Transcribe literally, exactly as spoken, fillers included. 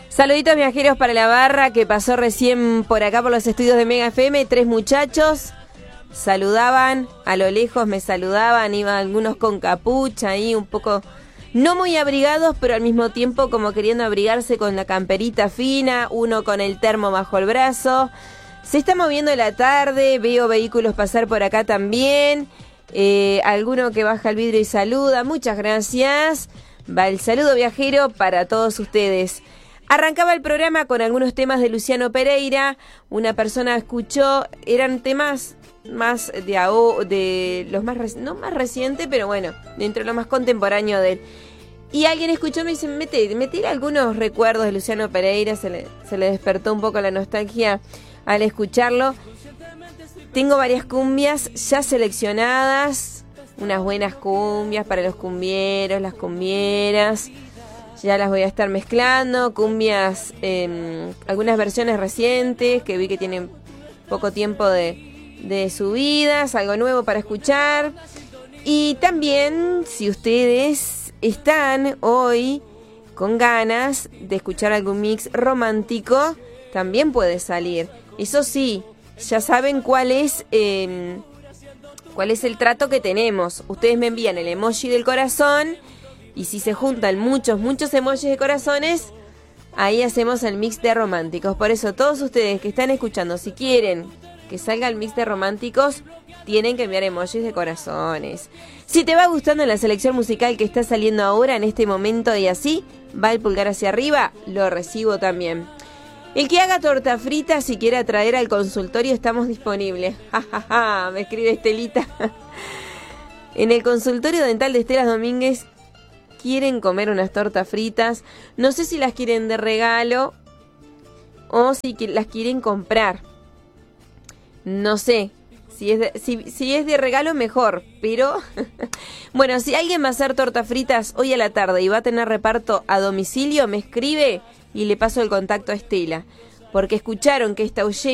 Saluditos viajeros para la barra que pasó recién por acá por los estudios de Mega F M. Tres muchachos saludaban, a lo lejos me saludaban, iban algunos con capucha ahí un poco, no muy abrigados, pero al mismo tiempo como queriendo abrigarse con la camperita fina, uno con el termo bajo el brazo. Se está moviendo la tarde, veo vehículos pasar por acá también, eh, alguno que baja el vidrio y saluda, muchas gracias. Va el saludo viajero para todos ustedes. Arrancaba el programa con algunos temas de Luciano Pereira. Una persona escuchó, eran temas más de, de los más, no más recientes, pero bueno, dentro de lo más contemporáneo de él. Y alguien escuchó, me dice, mete, mete algunos recuerdos de Luciano Pereira, se le, se le despertó un poco la nostalgia al escucharlo. Tengo varias cumbias ya seleccionadas, unas buenas cumbias para los cumbieros, las cumbieras. Ya las voy a estar mezclando, cumbias, eh, algunas versiones recientes que vi que tienen poco tiempo de, de subidas, algo nuevo para escuchar. Y también, si ustedes están hoy con ganas de escuchar algún mix romántico, también puede salir. Eso sí, ya saben cuál es, eh, cuál es el trato que tenemos. Ustedes me envían el emoji del corazón. Y si se juntan muchos, muchos emojis de corazones, ahí hacemos el mix de románticos. Por eso todos ustedes que están escuchando, si quieren que salga el mix de románticos, tienen que enviar emojis de corazones. Si te va gustando la selección musical que está saliendo ahora, en este momento y así, va el pulgar hacia arriba, lo recibo también. El que haga torta frita, si quiere traer al consultorio, estamos disponibles. Ja, ja, ja, me escribe Estelita. En el consultorio dental de Estelas Domínguez, quieren comer unas tortas fritas, no sé si las quieren de regalo o si las quieren comprar, no sé, si es de, si, si es de regalo mejor, pero bueno, si alguien va a hacer tortas fritas hoy a la tarde y va a tener reparto a domicilio, me escribe y le paso el contacto a Estela, porque escucharon que esta oyente